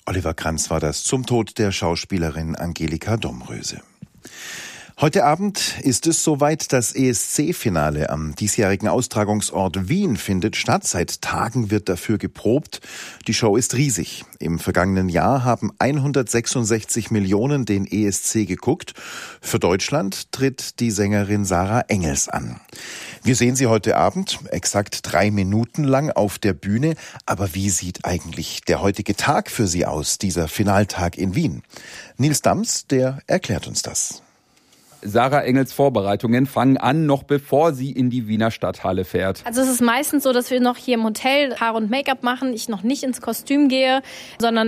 Oliver Kranz war das zum Tod der Schauspielerin Angelika Domröse. Heute Abend ist es soweit, das ESC-Finale am diesjährigen Austragungsort Wien findet statt. Seit Tagen wird dafür geprobt. Die Show ist riesig. Im vergangenen Jahr haben 166 Millionen den ESC geguckt. Für Deutschland tritt die Sängerin Sarah Engels an. Wir sehen sie heute Abend, exakt 3 Minuten lang auf der Bühne. Aber wie sieht eigentlich der heutige Tag für sie aus, dieser Finaltag in Wien? Nils Dams, der erklärt uns das. Sarah Engels Vorbereitungen fangen an, noch bevor sie in die Wiener Stadthalle fährt. Also es ist meistens so, dass wir noch hier im Hotel Haare und Make-up machen, ich noch nicht ins Kostüm gehe, sondern